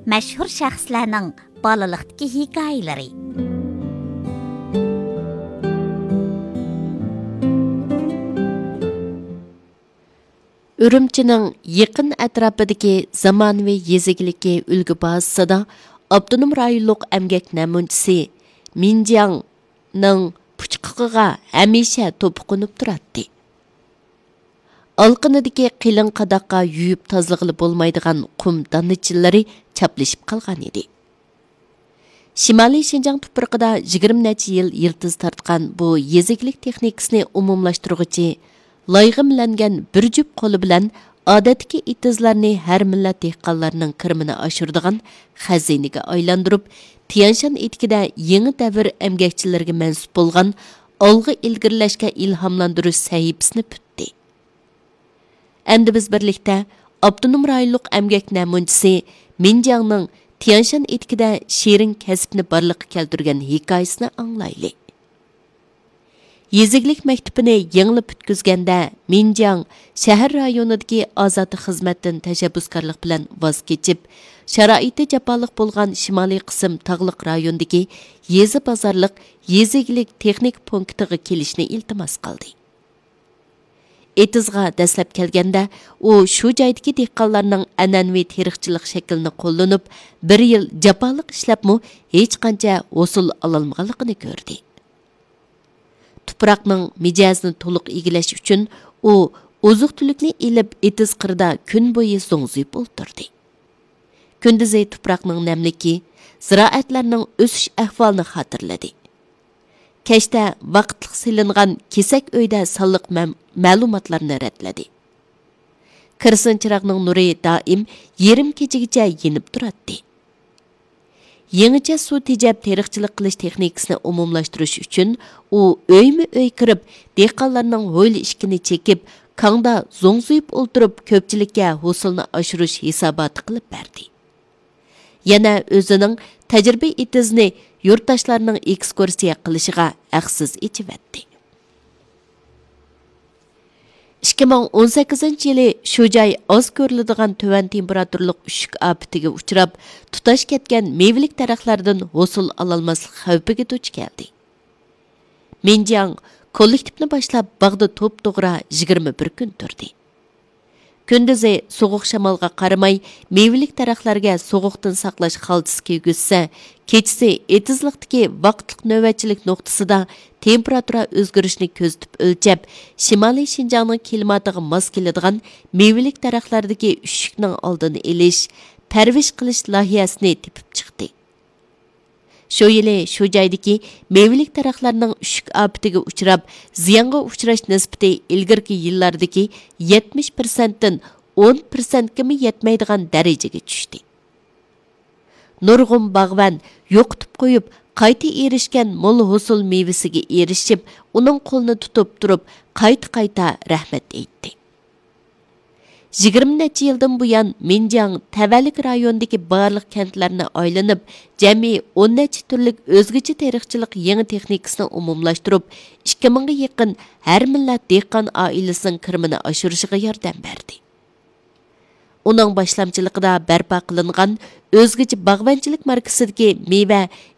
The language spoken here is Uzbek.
Məşhur şəxslərinin balalıqdakı hekayələri. Ürümçінің yaqin ətrafidagi zamonaviy yezigilikka ulgu bazasida Abdunum rayonluq əmgək namunchisi Minjiangning puchqig'iga hamisha to'piqinib turadi. Alqinidagi qilin qadoqqa yuyib tozlig'ili bo'lmaydigan qum donachillari chaplashib qolgan edi. Shimoliy Shinjang tuprog'ida 20 necha yil yiltiz tortgan bu yezigilik texnikasini umumlashtiruvchi loyig'imlangan bir jup qo'li bilan odatdagi itizlarni har millat dehqonlarining kirmini oshiradigan xazinaga aylantirib, Tianshan etkida yangi davr emgakchilariga mansub bo'lgan olg'a ilgirlashga ilhomlantirish sahifasini putdi. Endi biz birlikda Abdunum rayonluq emgak namunchisi Minjiangning Tianshan etkida shirin kasbni barliqqa keltirgan hikoyasini anglaylik. Yezigilik maktabini yangilib putkizganda Minjiang shahar rayonidagi ozodlik xizmatdan tashabbuskorlik bilan voz kechib, sharoiti jafoliq bo'lgan shimoliy qism tog'liq rayondagi yezi bozorliq yezigilik texnik punktiga kelishni iltimos qildi. Etizga dastlab kelganda u shu joydagi dehqonlarning an'anaviy teriqchilik shaklini qo'llanib, bir yil jafoliq ishlabmi hech qancha hosil ololmaganligini ko'rdi. Tuproqning mijozini to'liq egilash uchun u oziq-tulikni ilib etiz qirida kun bo'yi zo'ngzib o'ltirdi. Kunduzi tuproqning namligi, ziroatlarning o'sish ahvolini xotirladi. Kechda vaqtliq silingan kesak uyda sonliq ma'lumotlarni ratladi. Kirsin chirog'ning nuri doim yarim kechagacha yenib turadi. Yangicha suv tejab teriqchilik qilish texnikasini umumlashtirish uchun u o'yma-o'y kirib, dehqonlarning ho'yli ishkini chekib, kangda zo'ngzuyib o'ltirib, ko'pchilikka hosilni oshirish hisoboti qilib berdi. Yana o'zining tajriba etizni yurtdoshlarning ekskursiya qilishiga haqsiz ichivatdi. 2018-yili shu joy oz ko'riladigan tuvan temperaturlik ushuk ofatiga uchrab, tutash ketgan mevalik daraxtlardan hosil ololmaslik xavfiga duch keldi. Minjiang kollektivni boshlab bog'da to'p-to'g'ri 21 kun turdi. Kunduzi soğuq shamolga qaramay, mevalik daraxtlarga soğuqdan saqlash xaltisi kiygizsa, kechisi etizliqdagi vaqtliq navbatchilik nuqtasida temperatura o'zgarishini ko'zitib o'lchab, Shimoliy Shinjongning klimatiga mos keladigan mevalik daraxtlardagi ushukning oldini olish, parvish qilish loyihasini tepib chiqdi. Shu yili shu joydagi mevalik daraxtlarning ushuk ofatiga uchrab, ziyonga uchrash nisbati ilgirki yillardagi 70% dan 10% ga yetmaydigan darajaga tushdi. Nurg'un bog'van yo'qitib qo'yib, qayta erishgan mo'l hosil mevasiga erishib, uning qo'lini tutib turib, qayta rahmat aytdi. 20 necha yildan buyon Minjiang tavallik rayonidagi barliq kentlarni aylanib, jami 10 necha turlik o'zgacha teriqchilik yangi texnikasini umumlashtirib, 2000 ga yaqin har millat dehqon oilasining kirmini oshirishiga yordam berdi. Uning boshlamchiligida barpo qilingan o'zgacha bog'vanchilik markazidagi meva